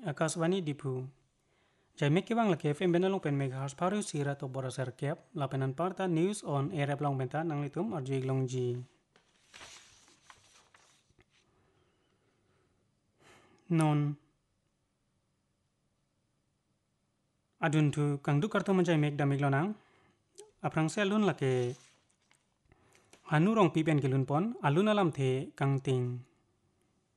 आकाशवाणी दिपु जायमेक के बांग्ला के FM बेना लंपेन मेगाहर्स फारू सिरा तो बरा सर केप लापेनान पारता न्यूज़ ऑन एयर एप लंपेंता नांगलितुम अर्जुइक लंगजी non aduntu kangdu kartu menjai mek damik lonang aprang se alun lake hanurong pipen kelun pon alun alam the kang ting